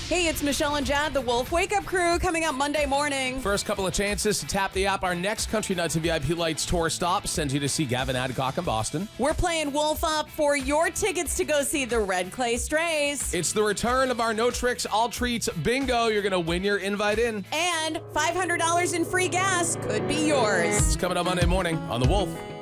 Hey, it's Michelle and Jad, the Wolf Wake Up Crew, coming up Monday morning. First couple of chances to tap the app. Our next Country Nuts and VIP Lights tour stop sends you to see Gavin Adcock in Boston. We're playing Wolf Up for your tickets to go see the Red Clay Strays. It's the return of our No Tricks, All Treats bingo. You're going to win your invite in. And $500 in free gas could be yours. It's coming up Monday morning on The Wolf.